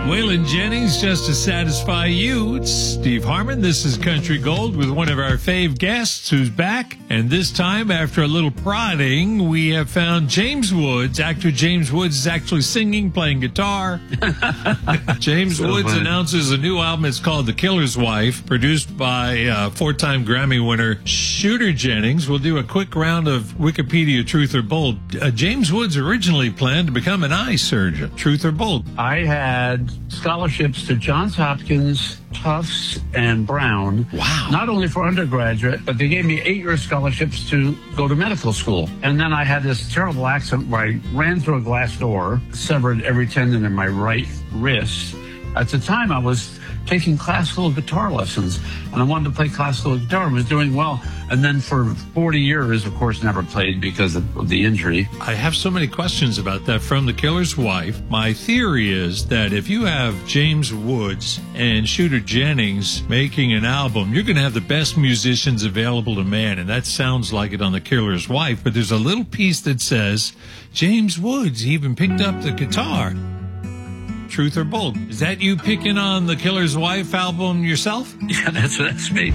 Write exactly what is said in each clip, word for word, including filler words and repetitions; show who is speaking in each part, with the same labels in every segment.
Speaker 1: Waylon Jennings, just to satisfy you. It's Steve Harmon. This is Country Gold with one of our fave guests who's back. And this time, after a little prodding, we have found James Woods. Actor James Woods is actually singing, playing guitar. James so Woods funny. announces a new album. It's called The Killer's Wife, produced by uh, four-time Grammy winner Shooter Jennings. We'll do a quick round of Wikipedia Truth or Bold. Uh, James Woods originally planned to become an eye surgeon. Truth or Bold?
Speaker 2: I had scholarships to Johns Hopkins, Tufts, and Brown.
Speaker 1: Wow.
Speaker 2: Not only for undergraduate, but they gave me eight-year scholarships to go to medical school. And then I had this terrible accident where I ran through a glass door, severed every tendon in my right wrist. At the time, I was taking classical guitar lessons, and I wanted to play classical guitar and was doing well. And then for forty years, of course, never played because of the injury.
Speaker 1: I have so many questions about that from The Killer's Wife. My theory is that if you have James Woods and Shooter Jennings making an album, you're going to have the best musicians available to man, and that sounds like it on The Killer's Wife. But there's a little piece that says, James Woods even picked up the guitar. Truth or Bold? Is that you picking on The Killer's Wife album yourself?
Speaker 2: Yeah, that's that's me.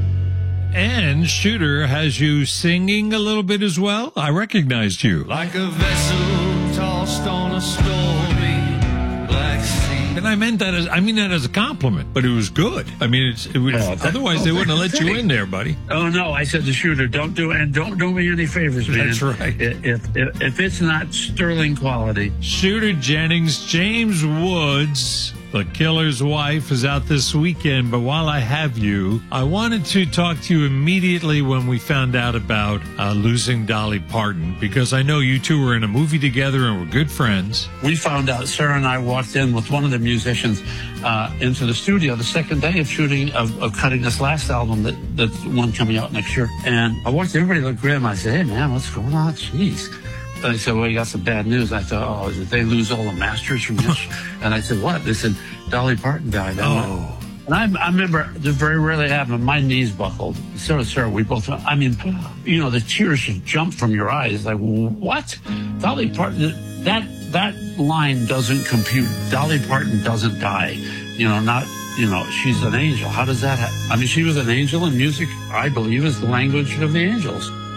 Speaker 1: And Shooter has you singing a little bit as well. I recognized you.
Speaker 3: Like a vessel tossed on a stormy black sea.
Speaker 1: And I meant that as, I mean that as a compliment, but it was good. I mean, it's, it was,
Speaker 2: Oh, that-
Speaker 1: otherwise
Speaker 2: oh,
Speaker 1: they wouldn't have let
Speaker 2: that's
Speaker 1: you
Speaker 2: great.
Speaker 1: in there, buddy.
Speaker 2: Oh, no, I said to Shooter, don't do and don't do me any favors, man.
Speaker 1: That's right.
Speaker 2: If, if, if it's not sterling quality.
Speaker 1: Shooter Jennings, James Woods, The Killer's Wife is out this weekend. But while I have you, I wanted to talk to you immediately when we found out about uh, losing Dolly Parton, because I know you two were in a movie together and were good friends.
Speaker 2: We found out, Sarah and I walked in with one of the musicians uh, into the studio the second day of shooting, of, of cutting this last album, that that's one coming out next year. And I walked in, everybody looked grim. I said, hey, man, what's going on? Jeez. And they said, well, you got some bad news. I thought, oh, did they lose all the masters from this? And I said, what? They said, Dolly Parton died.
Speaker 1: Oh.
Speaker 2: And I, I remember, this very rarely happened, my knees buckled. So, Sarah, we both, I mean, you know, the tears just jumped from your eyes. Like, what? Dolly Parton, that, that line doesn't compute. Dolly Parton doesn't die. You know, not, you know, she's an angel. How does that happen? I mean, she was an angel, and music, I believe, is the language of the angels.